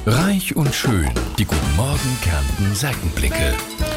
Reich und schön, die Guten Morgen Kärnten Seitenblicke.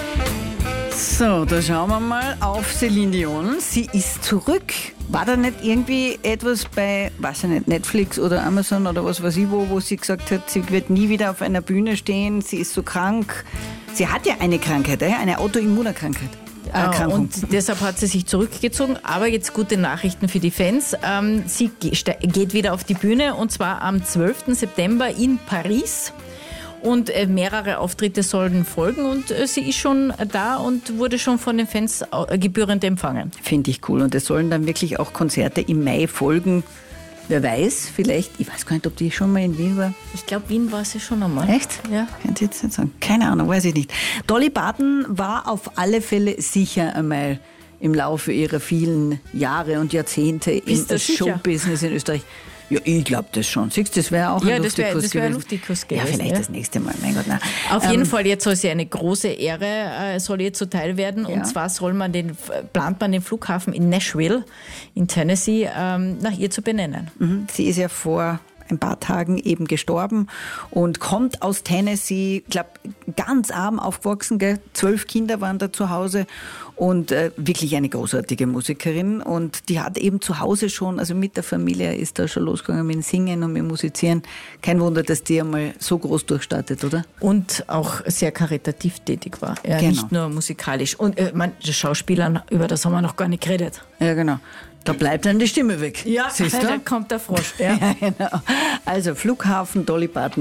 So, da schauen wir mal auf Celine Dion. Sie ist zurück. War da nicht irgendwie etwas bei, weiß ich nicht, Netflix oder Amazon oder was weiß ich wo sie gesagt hat, sie wird nie wieder auf einer Bühne stehen, sie ist so krank. Sie hat ja eine Krankheit, eine Autoimmunerkrankheit. Und deshalb hat sie sich zurückgezogen. Aber jetzt gute Nachrichten für die Fans. Sie geht wieder auf die Bühne und zwar am 12. September in Paris. Und mehrere Auftritte sollen folgen und sie ist schon da und wurde schon von den Fans gebührend empfangen. Finde ich cool. Und es sollen dann wirklich auch Konzerte im Mai folgen. Wer weiß, vielleicht, ich weiß gar nicht, ob die schon mal in Wien war. Ich glaube, Wien war sie schon einmal. Echt? Ja. Kann ich jetzt nicht sagen. Keine Ahnung, weiß ich nicht. Dolly Parton war auf alle Fälle sicher einmal im Laufe ihrer vielen Jahre und Jahrzehnte im Showbusiness in Österreich. Ja, ich glaube das schon. Siehst du, das wäre auch ein Luftikus gewesen. Das wäre ein Luftikus gewesen. Ja, vielleicht das nächste Mal. Mein Gott, nein. Auf jeden Fall, jetzt soll sie eine große Ehre soll ihr zuteil werden. Ja. Und zwar plant man den Flughafen in Nashville in Tennessee nach ihr zu benennen. Mhm. Sie ist ja vor ein paar Tagen eben gestorben und kommt aus Tennessee, ich glaube, ganz arm aufgewachsen, gell? 12 Kinder waren da zu Hause und wirklich eine großartige Musikerin und die hat eben zu Hause schon, also mit der Familie ist da schon losgegangen mit dem Singen und mit dem Musizieren. Kein Wunder, dass die einmal so groß durchstartet, oder? Und auch sehr karitativ tätig war, ja, genau. Nicht nur musikalisch. Und die Schauspielern, über das haben wir noch gar nicht geredet. Ja, genau. Da bleibt dann die Stimme weg. Ja, da kommt der Frosch. Ja. Ja, genau. Also Flughafen Dolly Parton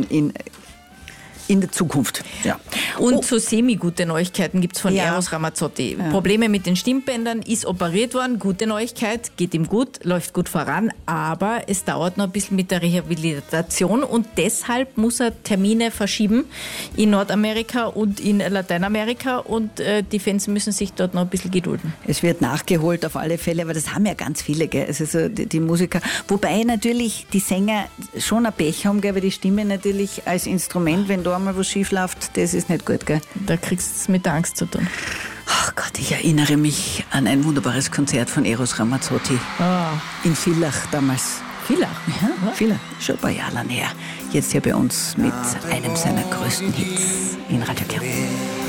in der Zukunft. Ja. Und so semi-gute Neuigkeiten gibt es von Eros Ramazzotti. Ja. Probleme mit den Stimmbändern, ist operiert worden. Gute Neuigkeit, geht ihm gut, läuft gut voran. Aber es dauert noch ein bisschen mit der Rehabilitation und deshalb muss er Termine verschieben in Nordamerika und in Lateinamerika. Und die Fans müssen sich dort noch ein bisschen gedulden. Es wird nachgeholt auf alle Fälle, aber das haben ja ganz viele, gell? Also so die Musiker. Wobei natürlich die Sänger schon ein Pech haben, gell? Weil die Stimme natürlich als Instrument, wenn da einmal was schief läuft, das ist nicht gut, gell? Da kriegst du es mit der Angst zu tun. Ach Gott, ich erinnere mich an ein wunderbares Konzert von Eros Ramazzotti in Villach damals. Villach? Ja, Villach. Schon ein paar Jahre lang her. Jetzt hier bei uns mit einem seiner größten Hits in Radio Kärnten.